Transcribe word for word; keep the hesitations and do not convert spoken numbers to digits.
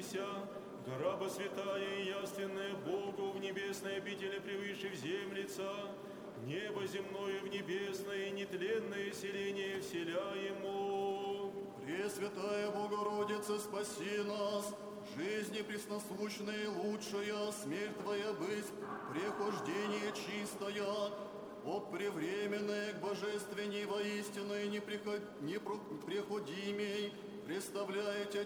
Вознися, гораба святая и явственная Богу в небесной обители превыше в землица, небо земное в небесное и нетленное селение вселяемо. Пресвятая Богородица, спаси нас, жизни пресносущная лучшая, смерть Твоя быть, прехождение чистая, от превременной к божественней воистиной неприходимей, представляете